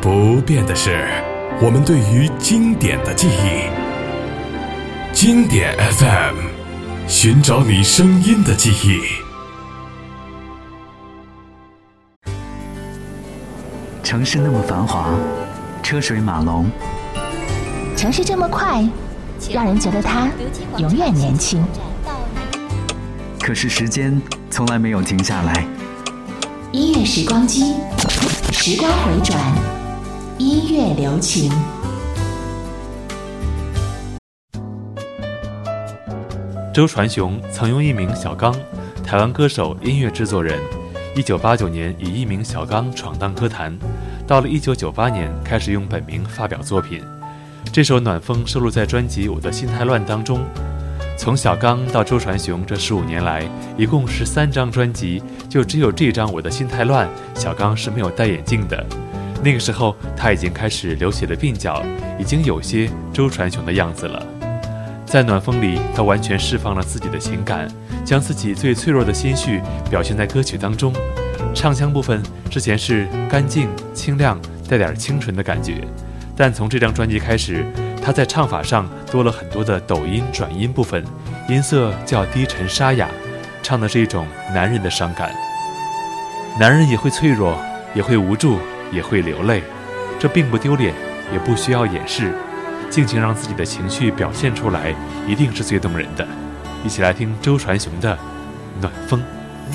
不变的是我们对于经典的记忆。经典 FM， 寻找你声音的记忆。 城市那么繁华，车水马龙， 城市这么快，让人觉得它永远年轻。 可是时间从来没有停下来。 音乐时光机，时光回转，音乐留情。 周传雄曾用艺名小刚，台湾歌手、音乐制作人。1989年以艺名小刚闯荡歌坛，到了1998年开始用本名发表作品。这首《暖风》收录在专辑《我的心太乱》当中。从小刚到周传雄这15年来，一共13张专辑，就只有这张《我的心太乱》，小刚是没有戴眼镜的。那个时候他已经开始留起了鬓角，已经有些周传雄的样子了。在暖风里，他完全释放了自己的情感，将自己最脆弱的心绪表现在歌曲当中。唱腔部分之前是干净清亮，带点清纯的感觉，但从这张专辑开始，他在唱法上多了很多的抖音转音部分，音色较低沉沙哑，唱的是一种男人的伤感。男人也会脆弱，也会无助，也会流泪，这并不丢脸，也不需要掩饰，尽情让自己的情绪表现出来，一定是最动人的。一起来听周传雄的《暖风》。